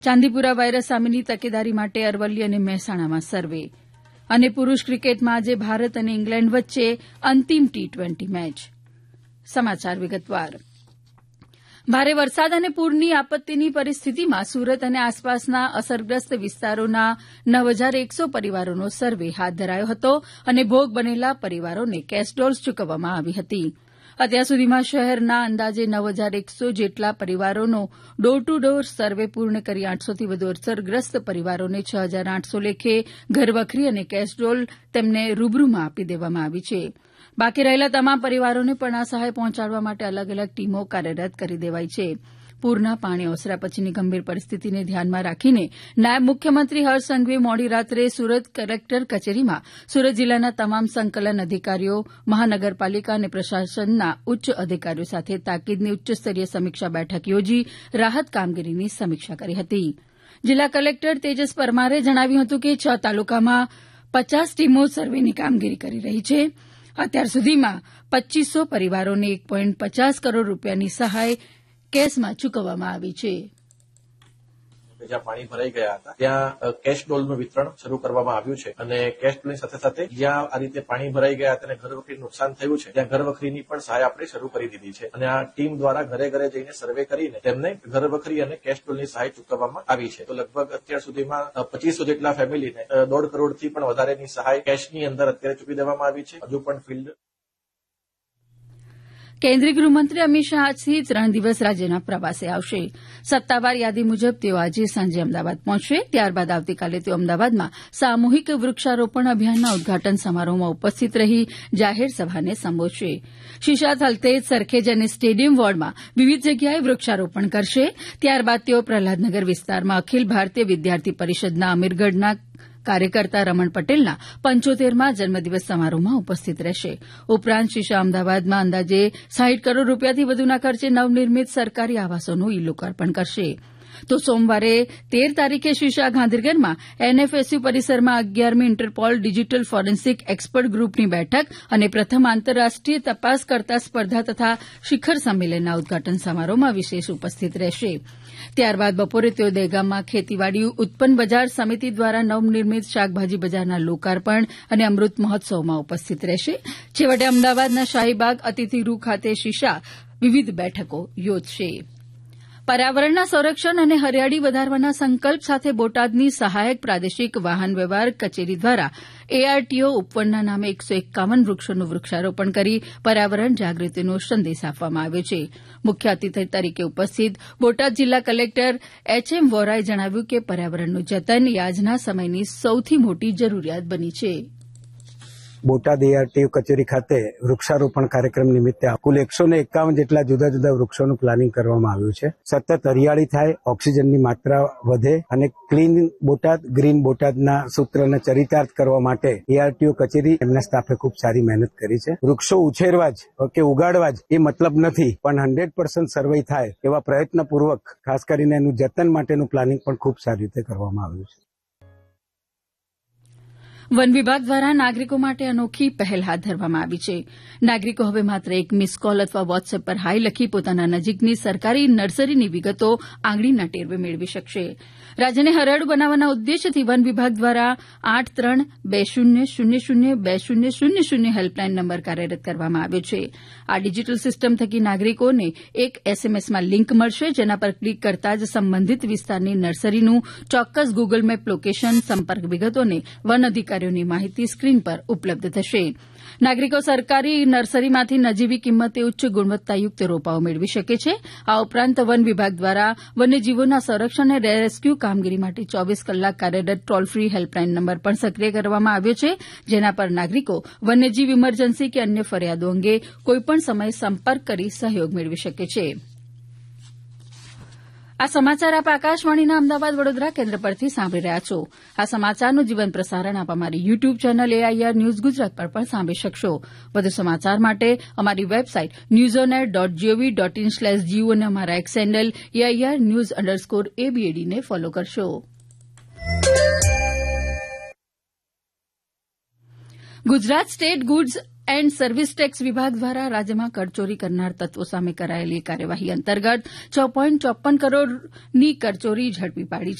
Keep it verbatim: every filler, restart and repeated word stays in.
Chandipura virus સામેની તકેદારી માટે અરવલ્લી અને મહેસાણામાં સર્વે. અને પુરૂષ ક્રિકેટમાં આજે ભારત અને ઇંગ્લેન્ડ વચ્ચે અંતિમ ટી ટ્વેન્ટી મેચ. સમાચાર વિગતવાર. ભારે વરસાદ અને પૂરની આપત્તિની પરિસ્થિતિમાં સુરત અને આસપાસના અસરગ્રસ્ત વિસ્તારોના નવ હજાર એકસો પરિવારોનો સર્વે હાથ ધરાયો હતો અને ભોગ બનેલા પરિવારોને કેશડોલ્સ ચૂકવવામાં આવી હતી. અત્યાર સુધીમાં શહેરના અંદાજે નવ હજાર એકસો જેટલા પરિવારોનો ડોર ટુ ડોર સર્વે પૂર્ણ કરી આઠસોથી વધુ અસરગ્રસ્ત પરિવારોને છ હજાર આઠસો લેખે ઘરવખરી અને કેશડોલ તેમને રૂબરૂમાં આપી દેવામાં આવી છે. બાકી રહેલા તમામ પરિવારોને પણ આ સહાય પહોંચાડવા માટે અલગ અલગ ટીમો કાર્યરત કરી દેવાઈ છે. પૂરના પાણી ઓસર્યા પછીની ગંભીર પરિસ્થિતિને ધ્યાનમાં રાખીને નાયબ મુખ્યમંત્રી હર્ષ સંઘવીએ મોડી રાત્રે સુરત કલેક્ટર કચેરીમાં સુરત જિલ્લાના તમામ સંકલન અધિકારીઓ મહાનગરપાલિકા અને પ્રશાસનના ઉચ્ચ અધિકારીઓ સાથે તાકીદની ઉચ્ચસ્તરીય સમીક્ષા બેઠક યોજી રાહત કામગીરીની સમીક્ષા કરી હતી. જિલ્લા કલેક્ટર તેજસ પરમારે જણાવ્યું હતું કે છ તાલુકામાં પચાસ ટીમો સર્વેની કામગીરી કરી રહી છે. અત્યાર સુધીમાં પચ્ચીસો પરિવારોને એક પોઈન્ટ પચાસ કરોડ રૂપિયાની સહાય કેશમાં ચૂકવવામાં આવી છે. જ્યાં પાણી ભરાઈ ગયા હતા ત્યાં કેશ ડોલનું વિતરણ શરૂ કરવામાં આવ્યું છે અને કેશ ડોલની સાથે સાથે જ્યાં આ રીતે પાણી ભરાઈ ગયા હતા અને ઘરવખરીનું નુકસાન થયું છે ત્યાં ઘરવખરીની પણ સહાય આપણે શરૂ કરી દીધી છે અને આ ટીમ દ્વારા ઘરે ઘરે જઈને સર્વે કરીને તેમને ઘરવખરી અને કેશ ડોલની સહાય ચૂકવવામાં આવી છે. તો લગભગ અત્યાર સુધીમાં પચીસો જેટલા ફેમિલીને દોઢ કરોડથી પણ વધારેની સહાય કેશની અંદર અત્યારે ચૂકવી દેવામાં આવી છે. હજુ પણ ફિલ્ડ કેન્દ્રીય ગૃહમંત્રી અમિત શાહ આજથી ત્રણ દિવસ રાજ્યના પ્રવાસે આવશે. સત્તાવાર યાદી મુજબ તેઓ આજે સાંજે અમદાવાદ પહોંચશે. ત્યારબાદ આવતીકાલે તેઓ અમદાવાદમાં સામૂહિક વૃક્ષારોપણ અભિયાનના ઉદઘાટન સમારોહમાં ઉપસ્થિત રહી જાહેર સભાને સંબોધશે. શિશા થલતેજ સરખેજ અને સ્ટેડિયમ વોર્ડમાં વિવિધ જગ્યાએ વૃક્ષારોપણ કરશે. ત્યારબાદ તેઓ પ્રહલાદનગર વિસ્તારમાં અખિલ ભારતીય વિદ્યાર્થી પરિષદના અમીરગઢના કાર્યકર્તા રમણ પટેલના પંચોતેરમાં જન્મદિવસ સમારોહમાં ઉપસ્થિત રહેશે. ઉપરાંત શિશા અમદાવાદમાં અંદાજે સાઠ કરોડ રૂપિયાથી વધુના ખર્ચે નવનિર્મિત સરકારી આવાસોનું ઈ લોકાર્પણ કરશે. તો સોમવારે તેર તારીખે શિશા ગાંધીનગરમાં એનએફએસયુ પરિસરમાં અગિયારમી ઇન્ટરપોલ ડિજીટલ ફોરેન્સિક એક્સપર્ટ ગ્રુપની બેઠક અને પ્રથમ આંતરરાષ્ટ્રીય તપાસકર્તા સ્પર્ધા તથા શિખર સંમેલનના ઉદઘાટન સમારોહમાં વિશેષ ઉપસ્થિત રહેશે. ત્યારબાદ બપોરે તેઓ દહેગામમાં ખેતીવાડી ઉત્પન્ન બજાર સમિતિ દ્વારા નવનિર્મિત શાકભાજી બજારના લોકાર્પણ અને અમૃત મહોત્સવમાં ઉપસ્થિત રહેશે. છેવટે અમદાવાદના શાહીબાગ અતિથિગૃહ ખાતે શિશા વિવિધ બેઠકો યોજશે. પર્યાવરણના સંરક્ષણ અને હરિયાળી વધારવાના સંકલ્પ સાથે બોટાદની સહાયક પ્રાદેશિક વાહન વ્યવહાર કચેરી દ્વારા એઆરટીઓ ઉપવનના નામે એકસો એકાવન વૃક્ષોનું વૃક્ષારોપણ કરી પર્યાવરણ જાગૃતિનો સંદેશ આપવામાં આવ્યો છે. મુખ્ય અતિથિ તરીકે ઉપસ્થિત બોટાદ જિલ્લા કલેક્ટર એચ એમ વોરાએ જણાવ્યું કે પર્યાવરણનું જતન એ આજના સમયની સૌથી મોટી જરૂરિયાત બની છે. બોટાદ એઆરટીઓ કચેરી ખાતે વૃક્ષારોપણ કાર્યક્રમ નિમિત્તે કુલ એકસો ને એકાવન જેટલા જુદા જુદા વૃક્ષોનું પ્લાનિંગ કરવામાં આવ્યું છે. સતત હરિયાળી થાય, ઓક્સિજનની માત્રા વધે અને ક્લીન બોટાદ, ગ્રીન બોટાદના સૂત્રને ચરિતાર્થ કરવા માટે એઆરટીઓ કચેરી એમના સ્ટાફે ખૂબ સારી મહેનત કરી છે. વૃક્ષો ઉછેરવા જ કે ઉગાડવા જ એ મતલબ નથી, પણ હંડ્રેડ પર્સન્ટ સર્વે થાય એવા પ્રયત્નપૂર્વક ખાસ કરીને એનું જતન માટેનું પ્લાનિંગ પણ ખૂબ સારી રીતે કરવામાં આવ્યું છે. વન વિભાગ દ્વારા નાગરિકો માટે અનોખી પહેલ હાથ ધરવામાં આવી છે. નાગરિકો હવે માત્ર એક મિસ કોલ અથવા વોટ્સએપ પર હાય લખી પોતાના નજીકની સરકારી નર્સરીની વિગતો આંગળીના ટેરવે મેળવી શકશે. રાજ્યને હરિયાળું બનાવવાના ઉદ્દેશ્યથી વન વિભાગ દ્વારા આઠ ત્રણ બે શૂન્ય શૂન્ય શૂન્ય બે શૂન્ય શૂન્ય શૂન્ય હેલ્પલાઇન નંબર કાર્યરત કરવામાં આવ્યો છે. આ ડિજીટલ સિસ્ટમ થકી નાગરિકોને એક એસએમએસમાં લિંક મળશે, જેના પર ક્લિક કરતા જ સંબંધિત વિસ્તારની નર્સરીનું ચોક્કસ ગૂગલ મેપ લોકેશન, સંપર્ક વિગતો અને વન અધિકારીઓની માહિતી સ્ક્રીન પર ઉપલબ્ધ થશે. નાગરિકો સરકારી નર્સરીમાંથી નજીવી કિંમતે ઉચ્ચ ગુણવત્તાયુક્ત રોપાઓ મેળવી શકે છે. આ ઉપરાંત વન વિભાગ દ્વારા વન્યજીવોના સંરક્ષણ અને રેસ્ક્યુ કામગીરી માટે ચોવીસ કલાક કાર્યરત ટોલ ફ્રી હેલ્પલાઇન નંબર પણ સક્રિય કરવામાં આવ્યો છે, જેના પર નાગરિકો વન્યજીવ ઇમરજન્સી કે અન્ય ફરિયાદો અંગે કોઈપણ સમયે સંપર્ક કરી સહયોગ મેળવી શકે છે. આ સમાચાર આપ આકાશવાણીના અમદાવાદ વડોદરા કેન્દ્ર પરથી સાંભળી રહ્યા છો. આ સમાચારનું જીવન પ્રસારણ આપ અમારી YouTube channel AIR news Gujarat પર પણ સાંભળી શકશો. વધુ સમાચાર માટે અમારી website news on air dot GOV dot in slash Jio અને અમારા x handle AIR news underscore એબીએડીને follow કરશો. Gujarat state goods and service tax વિભાગ દ્વારા રાજ્યમાં કરચોરી કરનાર તત્વો સામે કરાયેલી કાર્યવાહી અંતર્ગત છ પોઈન્ટ ચોપન કરોડની કરચોરી ઝડપી પાડી છે.